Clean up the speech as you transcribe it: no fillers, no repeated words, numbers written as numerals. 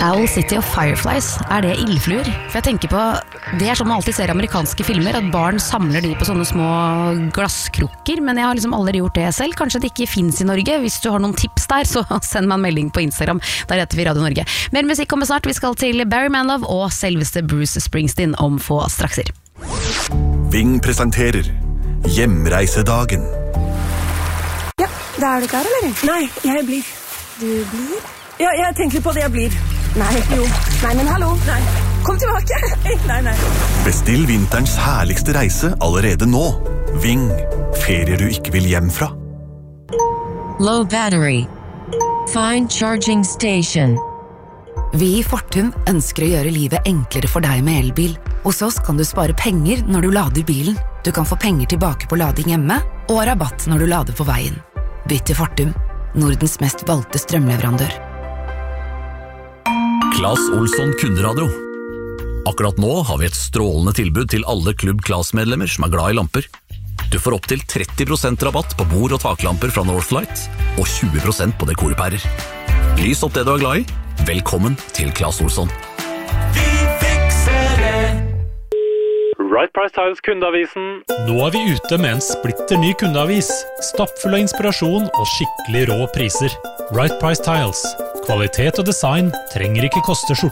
Owl City og Fireflies, det ildfluer? For jeg tenker på, det sånn man alltid ser i amerikanske filmer, at barn samler de på sånne små glasskrukker, men jeg har liksom aldri gjort det selv. Kanskje det ikke finnes i Norge. Hvis du har noen tips der, så send meg en melding på Instagram. Der heter vi Radio Norge. Mer musikk kommer snart. Vi skal til Barry Manilow og selveste Bruce Springsteen om få strakser. Ving presenterer Hjemreisedagen. Ja, da du klar, eller? Nei, jeg blir. Du blir? Ja, jeg tenker på det jeg blir. Nei, jo. Nei, men hallo. Nei. Kom tilbake. Nei. Bestill vinterens herligste reise allerede nå. Ving. Ferier du ikke vil hjem fra. Low battery. Find charging station. Vi i Fortum ønsker å gjøre livet enklere for deg med elbil. Hos oss kan du spare penger når du lader bilen. Du kan få penger tilbake på lading hjemme, og rabatt når du lader på veien. Bytt til Fortum, Nordens mest valgte strømleverandør. Claes Olsson Kunderadio. Akkurat nå har vi et strålende tilbud til alle Klubb Claes-medlemmer som glad i lamper. Du får opp til 30% rabatt på bord- og taklamper fra Northlight, og 20% på dekorpærer. Lys opp det du glad i. Velkommen til Claes Olsson. Vi fikser det. Right Price Tiles kundeavisen. Nå vi ute med en splitter ny kundeavis. Stappfull av inspirasjon og skikkelig rå priser. Right Price Tiles. Kvalitet og design trenger ikke koste skjorte.